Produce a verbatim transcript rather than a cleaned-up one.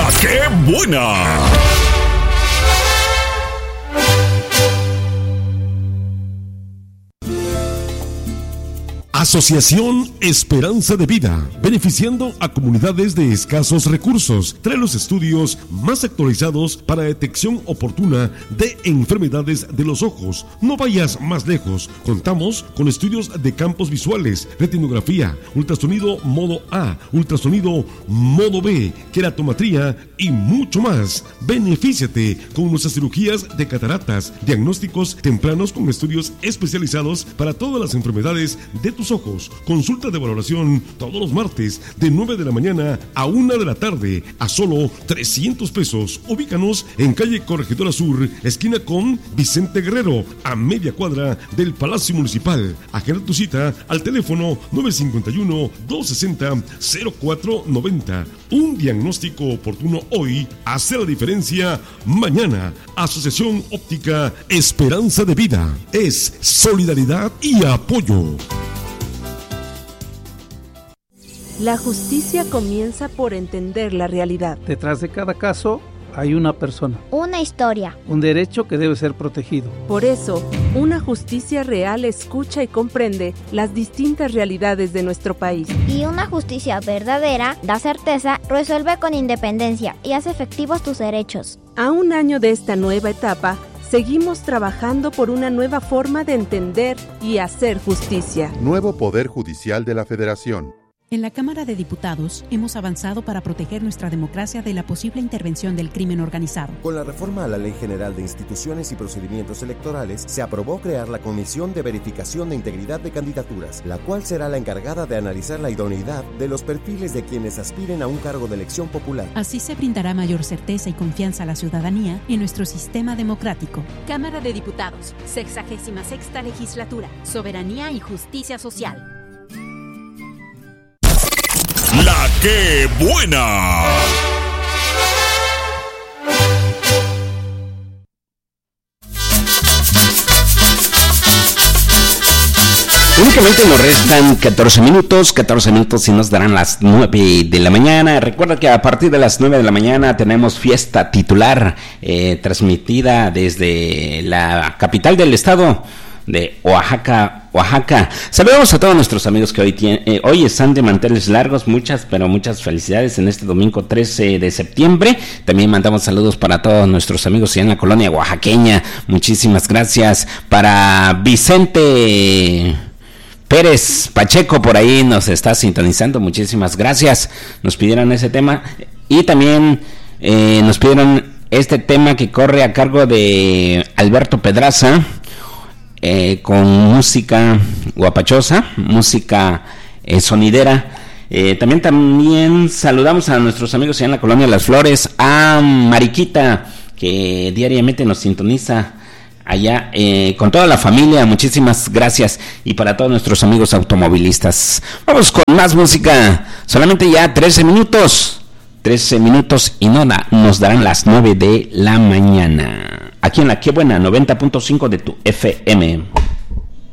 ¡La que buena! Asociación Esperanza de Vida, beneficiando a comunidades de escasos recursos, trae los estudios más actualizados para detección oportuna de enfermedades de los ojos. No vayas más lejos, contamos con estudios de campos visuales, retinografía, ultrasonido modo A, ultrasonido modo B, queratometría y mucho más. Benefíciate con nuestras cirugías de cataratas, diagnósticos tempranos con estudios especializados para todas las enfermedades de tus ojos. Consulta de valoración todos los martes de nueve de la mañana a una de la tarde a solo trescientos pesos. Ubícanos en calle Corregidora Sur, esquina con Vicente Guerrero, a media cuadra del Palacio Municipal. Agenda tu cita al teléfono nueve cinco uno, dos seis cero, cero cuatro nueve cero. Un diagnóstico oportuno hoy hace la diferencia mañana. Asociación Óptica Esperanza de Vida es solidaridad y apoyo. La justicia comienza por entender la realidad. Detrás de cada caso hay una persona. Una historia. Un derecho que debe ser protegido. Por eso, una justicia real escucha y comprende las distintas realidades de nuestro país. Y una justicia verdadera da certeza, resuelve con independencia y hace efectivos tus derechos. A un año de esta nueva etapa, seguimos trabajando por una nueva forma de entender y hacer justicia. Nuevo Poder Judicial de la Federación. En la Cámara de Diputados hemos avanzado para proteger nuestra democracia de la posible intervención del crimen organizado. Con la reforma a la Ley General de Instituciones y Procedimientos Electorales, se aprobó crear la Comisión de Verificación de Integridad de Candidaturas, la cual será la encargada de analizar la idoneidad de los perfiles de quienes aspiren a un cargo de elección popular. Así se brindará mayor certeza y confianza a la ciudadanía en nuestro sistema democrático. Cámara de Diputados, sexagésima sexta legislatura, Soberanía y Justicia Social. ¡La que buena! Únicamente nos restan catorce minutos, catorce minutos y nos darán las nueve de la mañana. Recuerda que a partir de las nueve de la mañana tenemos fiesta titular eh, transmitida desde la capital del estado de Oaxaca, Oaxaca. Saludamos a todos nuestros amigos que hoy tienen, eh, hoy están de manteles largos, muchas, pero muchas felicidades en este domingo trece de septiembre. También mandamos saludos para todos nuestros amigos en la colonia oaxaqueña. Muchísimas gracias. Para Vicente Pérez Pacheco, por ahí nos está sintonizando, muchísimas gracias. Nos pidieron ese tema y también eh, nos pidieron este tema que corre a cargo de Alberto Pedraza. Eh, con música guapachosa, música eh, sonidera. Eh, también también saludamos a nuestros amigos allá en la colonia Las Flores, a Mariquita, que diariamente nos sintoniza allá eh, con toda la familia. Muchísimas gracias. Y para todos nuestros amigos automovilistas, vamos con más música. Solamente ya trece minutos, trece minutos y no da, nos darán las nueve de la mañana. Aquí en La Que Buena, noventa punto cinco de tu F M.